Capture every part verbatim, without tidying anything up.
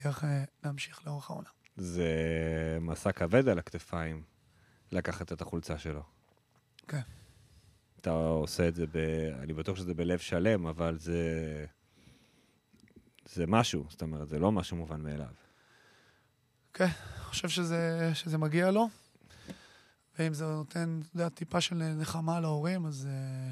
איך להמשיך לאורך העונה. זה מסע כבד על הכתפיים, לקחת את החולצה שלו. כן. אתה עושה את זה, ב... אני בטוח שזה בלב שלם, אבל זה... זה משהו, זאת אומרת, זה לא משהו מובן מאליו. כן, אני חושב שזה, שזה מגיע לו, ואם זה נותן, אתה יודע, טיפה של נחמה להורים, אז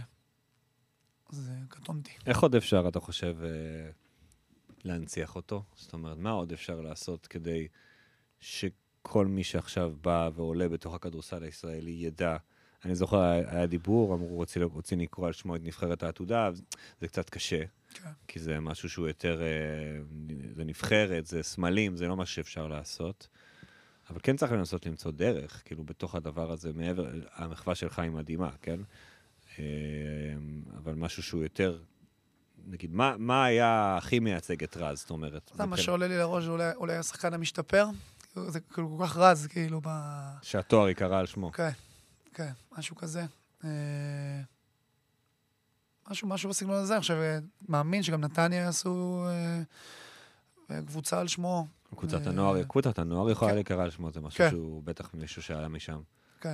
זה קטונתי. איך עוד אפשר, אתה חושב, להנציח אותו? זאת אומרת, מה עוד אפשר לעשות כדי שכל מי שעכשיו בא ועולה בתוך הכדורסל הישראלי ידע? אני זוכר, היה דיבור, אמרו, רוצים, רוצים לקרוא על שמו את נבחרת העתודה, זה קצת קשה, כן. כי זה משהו שהוא יותר, זה נבחרת, זה סמלים, זה לא מה שאפשר לעשות. אבל כן צריך לנסות למצוא דרך, כאילו בתוך הדבר הזה, מעבר, המחווה שלך היא מדהימה, כן? אבל משהו שהוא יותר, נגיד, מה, מה היה הכי מייצג את רז, זאת אומרת? זה מה שעולה לי לראש, אולי, אולי השחקן המשתפר, זה כאילו כל כך רז, כאילו, ב... שהתואר יקרא על שמו. כן, כן, משהו כזה. משהו, משהו בסגנון הזה, עכשיו, מאמין שגם נתניה יעשו קבוצה על שמו. קבוצת הנוער, קבוצת הנוער יכולה להיקרא על שמו, זה משהו שהוא בטח מישהו שעלה משם. כן.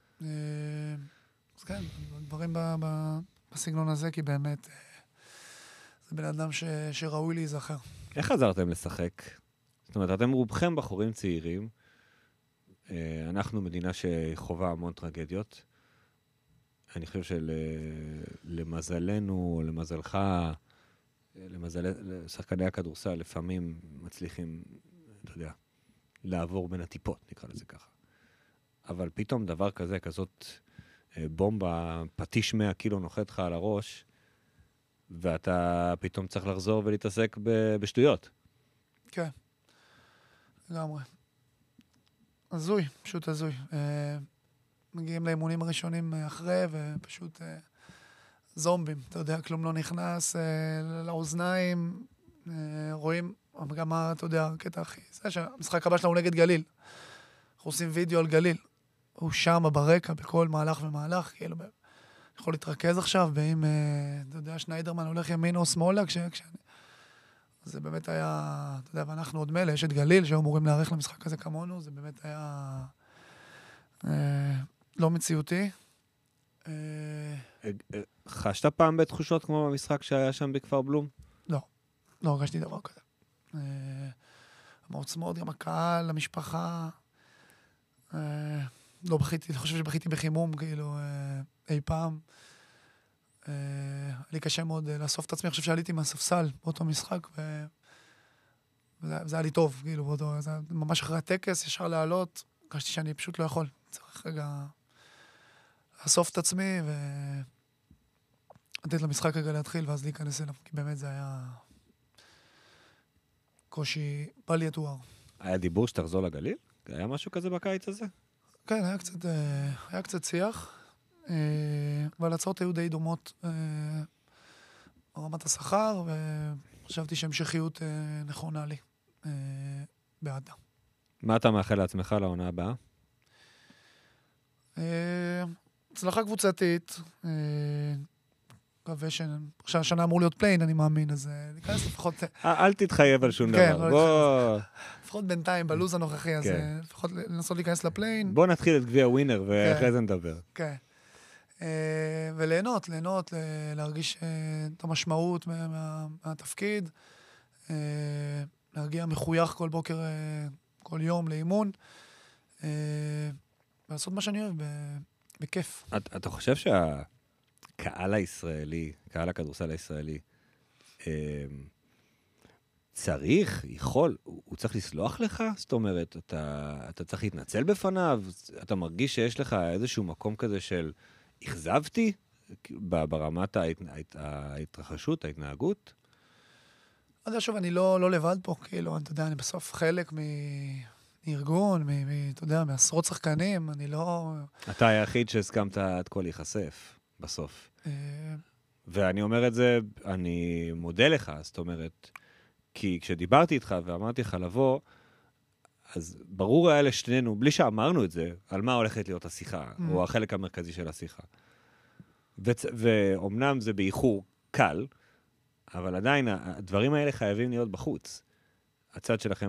אז כן, דברים בסגנון הזה, כי באמת זה בן אדם שראוי להיזכר. איך חזרתם לשחק? זאת אומרת, אתם רובכם בחורים צעירים, אנחנו מדינה שחובה המון טרגדיות. אני חושב שלמזלנו, או למזלך, לשחקני הכדורסל, לפעמים מצליחים, אתה יודע, לעבור בין הטיפות, נקרא לזה ככה. אבל פתאום דבר כזה, כזאת בומבה, פטיש מאה קילו נוחת לך על הראש, ואתה פתאום צריך לחזור ולהתעסק בשטויות. כן, לגמרי. הזוי, פשוט הזוי. מגיעים לאימונים הראשונים אחרי, ופשוט זומבים, אתה יודע, כלום לא נכנס לאוזניים, רואים, גם מה, אתה יודע, הקטע הכי, זה שהמשחק הבא שלנו נגד גליל. אנחנו עושים וידאו על גליל. הוא שם ברקע, בכל מהלך ומהלך, כאילו, יכול להתרכז עכשיו, ואם, אתה יודע, שניידרמן הולך ימינה או שמאלה, כשאני... זה באמת היה, אתה יודע, ואנחנו עוד מלא, יש את גליל, שהיו אמורים להערך למשחק הזה כמונו, זה באמת היה לא מציאותי. חשת פעם בתחושות כמו במשחק שהיה שם בכפר בלום? לא, לא הרגשתי דבר כזה. המעוצמות, גם הקהל, המשפחה, לא בכיתי, אני חושב שבכיתי בחימום, כאילו, אי פעם. לי קשה מאוד לאסוף את עצמי, אני חושב שעליתי מהספסל באותו משחק, וזה היה לי טוב, כאילו, זה ממש אחרי הטקס, ישר לעלות, הרגשתי שאני פשוט לא יכול, צריך רגע לאסוף את עצמי, ולתת למשחק רגע להתחיל, ואז להיכנס אליו, כי באמת זה היה קושי בל יתואר. היה דיבור שתחזור לגליל? היה משהו כזה בקיץ הזה? כן, היה קצת, היה קצת שיח, אבל הצעות היו די דומות ברמת השכר, וחשבתי שהמשכיות נכונה לי בעדה. מה אתה מאחל לעצמך לעונה הבאה? הצלחה קבוצתית, מקווה שהשנה אמור להיות פליין, אני מאמין, אז ניכנס לפחות... אל תתחייב על שום דבר, בוא... לפחות בינתיים, בלוז הנוכחי, אז לפחות לנסות להיכנס לפליין. בוא נתחיל את גביע ווינר, ואחרי זה נדבר. כן. וליהנות, ליהנות, להרגיש את המשמעות מהתפקיד, להרגיע מחוייך כל בוקר, כל יום לאימון, ולעשות מה שאני אוהב בכיף. אתה חושב שהקהל הישראלי, קהל הכדורסל הישראלי, צריך, יכול, הוא צריך לסלוח לך? זאת אומרת, אתה, אתה צריך להתנצל בפניו? אתה מרגיש שיש לך איזשהו מקום כזה של אכזבתי ברמת ההתרחשות, ההתנהגות? אז שוב, אני לא, לא לבד פה, כאילו, אתה יודע, אני בסוף חלק מארגון, מ, אתה יודע, מעשרות שחקנים, אני לא... אתה היחיד שהסכמת עד כל להיחשף, בסוף. ואני אומר את זה, אני מודה לך, זאת אומרת, כי כשדיברתי איתך ואמרתי לך לבוא, אז ברור היה לשנינו, בלי שאמרנו את זה, על מה הולכת להיות השיחה, mm. או החלק המרכזי של השיחה. וצ- ואומנם זה באיחור קל, אבל עדיין הדברים האלה חייבים להיות בחוץ. הצד שלכם